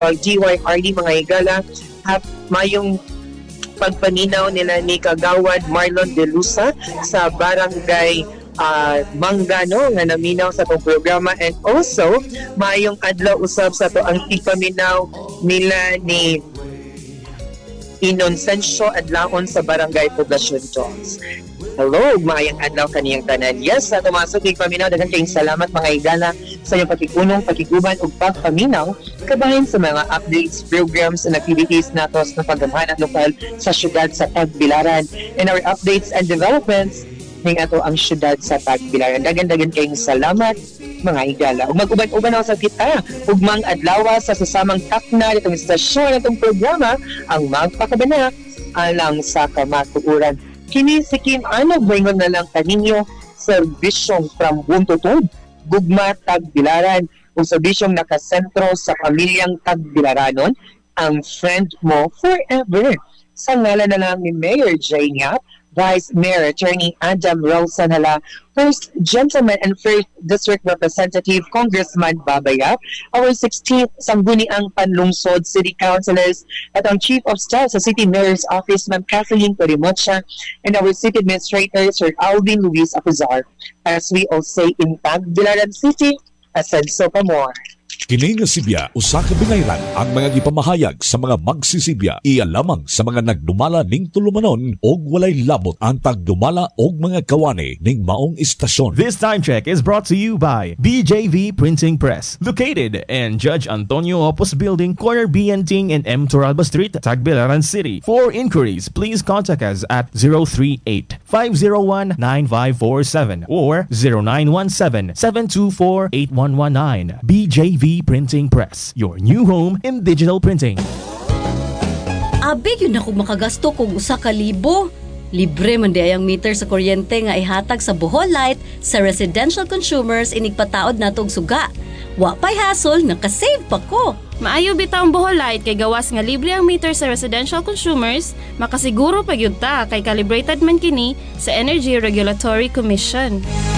DYRD mga higala mayong pagpaminaw nila ni Kagawad Marlon De Lusa sa barangay Mangano nga naminaw sa itong programa, and also mayong adlaw usab sa to ang ipaminaw nila ni Inoncencio Adlaon sa barangay Poblacion Jones. Hello, maayang adlaw kaniyang tanan. Yes, sa tumasok yung paminaw, daghang kayong salamat mga higala sa iyong pakikunong, pakiguban ug pagpaminaw kabahin sa mga updates, programs and activities natos na paggamhanan lokal sa syudad sa Tagbilaran. And our updates and developments ning ato ang syudad sa Tagbilaran. Dagan-dagan kayong salamat mga higala. Ug mag-uban-uban ako sa kita ug mang adlaw sa susamang takna nitong istasyon natong programa ang magpakabana alang sa kamatuoran. Kini si Kim Ano bringon na lang kaninyo serbisyong from buntutod gugma Tagbilaran ug serbisyong nakasentro sa pamilyang Tagbilaranon, ang friend mo forever. Sa ngalan na lang ni Mayor Jane Yap, Vice Mayor Attorney Adam Rosanhala, First Gentleman and First District Representative Congressman Babayap, our 16th Sangguniang Panlungsod City Councilors, at ang Chief of Staff sa City Mayor's Office, Ma'am Kathleen Torimocha, and our City Administrator, Sir Alvin Luis Apuzar. As we all say in Tagbilaran City, Asenso pa more. Kini nga Sibya, usa ka bingayran ang mga gipamahayag sa mga magsisibya. Iya lamang sa mga nagdumala ning tulumanon og walay labot ang pagdumala og mga kawani ning maong istasyon. This time check is brought to you by BJV Printing Press, located in Judge Antonio Opus Building, corner BNting and M. Toralba Street, Tagbilaran City. For inquiries, please contact us at 038-501-9547 or 0917-724-8119. BJV Printing Press, your new home in digital printing. Abi yun ako makagasto kung 1,000. Libre man di ayang meter sa kuryente nga ihatag sa Bohol Light sa residential consumers inigpataod natog suga. Wa pay hassle, nakasave pa ko. Maayo bitaw ang Bohol Light kay gawas nga libre ang meter sa residential consumers, makasiguro pa gyud ta kay calibrated man kini sa Energy Regulatory Commission.